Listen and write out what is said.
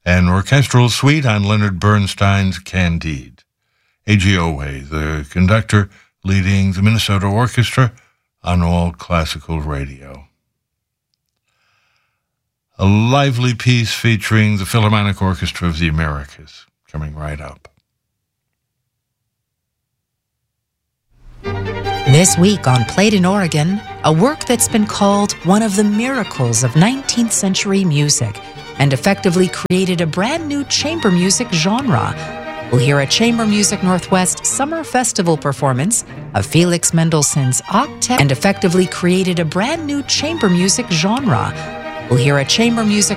an orchestral suite on Leonard Bernstein's Candide. A.G. Owe, the conductor, leading the Minnesota Orchestra on All Classical Radio. A lively piece featuring the Philharmonic Orchestra of the Americas, coming right up. This week on Played in Oregon, a work that's been called one of the miracles of 19th century music and effectively created a brand new chamber music genre. We'll hear a Chamber Music Northwest Summer Festival performance of Felix Mendelssohn's Octet and effectively created a brand new chamber music genre. We'll hear a Chamber Music